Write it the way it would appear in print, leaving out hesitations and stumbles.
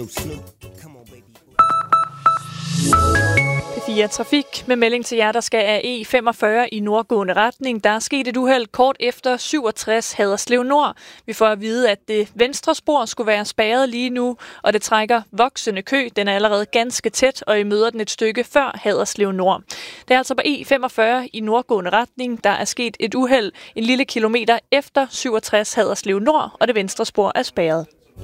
P4 Trafik med melding til jer, der skal af E45 i nordgående retning. Der er sket et uheld kort efter 67 Haderslev Nord. Vi får at vide, at det venstre spor skulle være spærret lige nu, og det trækker voksende kø. Den er allerede ganske tæt, og I møder den et stykke før Haderslev Nord. Det er altså på E45 i nordgående retning. Der er sket et uheld en lille kilometer efter 67 Haderslev Nord, og det venstre spor er spærret.